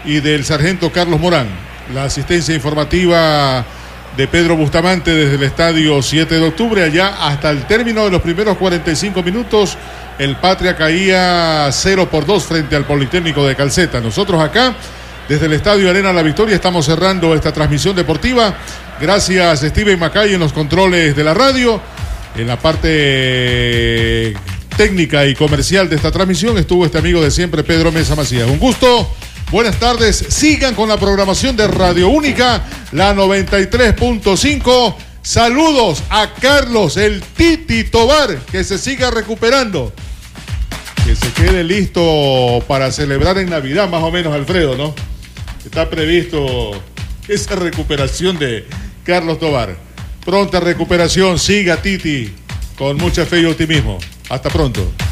y del sargento Carlos Morán. La asistencia informativa de Pedro Bustamante desde el estadio 7 de octubre. Allá hasta el término de los primeros 45 minutos, el Patria caía 0-2 frente al Politécnico de Calceta. Nosotros acá, desde el estadio Arena La Victoria, estamos cerrando esta transmisión deportiva. Gracias Steven Macay en los controles de la radio. En la parte técnica y comercial de esta transmisión estuvo este amigo de siempre, Pedro Mesa Macías. Un gusto, buenas tardes, sigan con la programación de Radio Única, la 93.5. Saludos a Carlos, el Titi Tobar, que se siga recuperando, que se quede listo para celebrar en Navidad, más o menos, Alfredo, ¿no? Está previsto esa recuperación de Carlos Tobar. Pronta recuperación, siga Titi con mucha fe y optimismo. Hasta pronto.